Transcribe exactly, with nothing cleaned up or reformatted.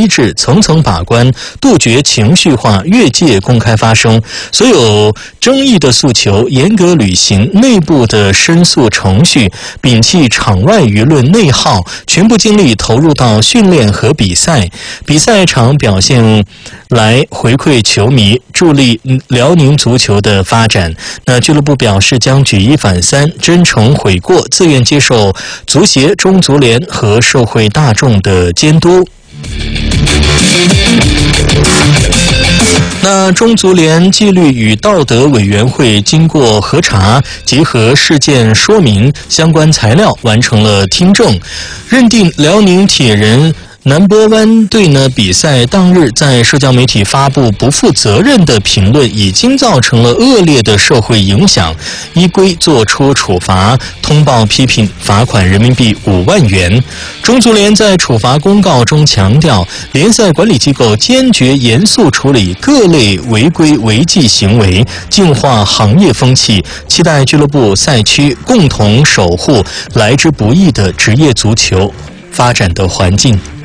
机制层层把关，杜绝情绪化、越界公开发声。所有争议的诉求严格履行内部的申诉程序，摒弃场外舆论内耗，全部精力投入到训练和比赛。比赛场表现来回馈球迷，助力辽宁足球的发展。那俱乐部表示将举一反三，真诚悔过，自愿接受足协、中足联和社会大众的监督。那中足联纪律与道德委员会经过核查，结合事件说明相关材料，完成了听证，认定辽宁铁人南波湾队呢比赛当日在社交媒体发布不负责任的评论，已经造成了恶劣的社会影响，依规作出处罚，通报批评，罚款人民币五万元。中足联在处罚公告中强调，联赛管理机构坚决严肃处理各类违规违纪行为，净化行业风气，期待俱乐部赛区共同守护来之不易的职业足球发展的环境。